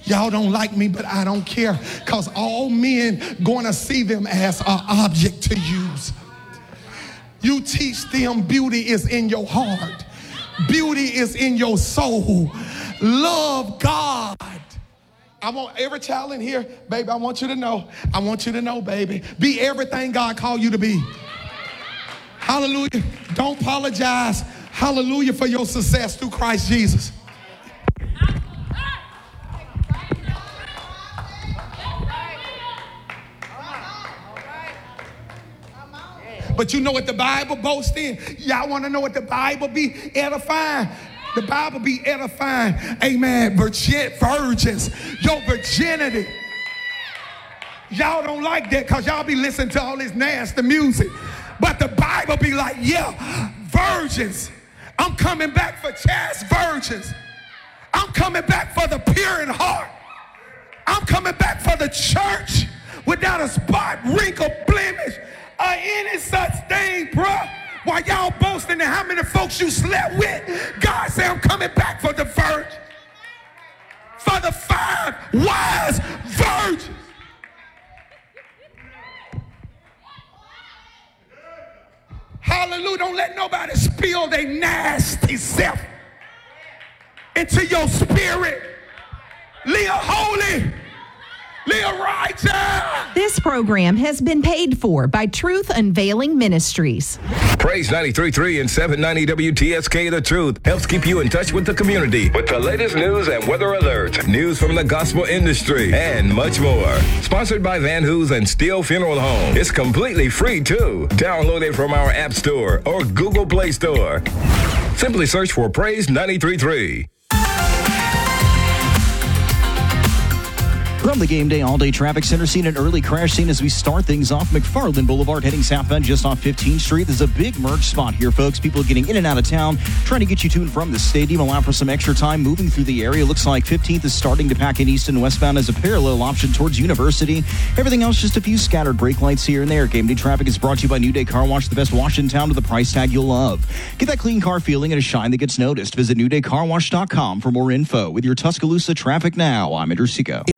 Y'all don't like me, but I don't care, because all men going to see them as an object to use. You teach them beauty is in your heart. Beauty is in your soul. Love God. I want every child in here, baby, I want you to know, baby, be everything God called you to be. Hallelujah. Don't apologize, hallelujah, for your success through Christ Jesus. But you know what the Bible boasts in? Y'all want to know what the Bible be edifying? The Bible be edifying, amen, virgins, your virginity. Y'all don't like that because y'all be listening to all this nasty music. But the Bible be like, yeah, virgins. I'm coming back for chaste virgins. I'm coming back for the pure in heart. I'm coming back for the church without a spot, wrinkle, blemish, or any such thing, bruh. While y'all boasting in how many folks you slept with, God said, I'm coming back for the virgin. For the 5 wise virgins. Hallelujah. Don't let nobody spill their nasty self into your spirit. Live holy. Live righteous. This program has been paid for by Truth Unveiling Ministries. Praise 93.3 and 790 WTSK The Truth helps keep you in touch with the community with the latest news and weather alerts, news from the gospel industry, and much more. Sponsored by Van Hoos and Steele Funeral Home. It's completely free, too. Download it from our App Store or Google Play Store. Simply search for Praise 93.3. From the Game Day All-Day Traffic Center, seen an early crash scene as we start things off McFarland Boulevard heading southbound just off 15th Street. There's a big merge spot here, folks. People are getting in and out of town, trying to get you to and from the stadium. Allow for some extra time moving through the area. Looks like 15th is starting to pack in east and westbound as a parallel option towards University. Everything else, just a few scattered brake lights here and there. Game Day Traffic is brought to you by New Day Car Wash, the best wash in town with a price tag you'll love. Get that clean car feeling and a shine that gets noticed. Visit NewDayCarWash.com for more info. With your Tuscaloosa traffic now, I'm Andrew Seco.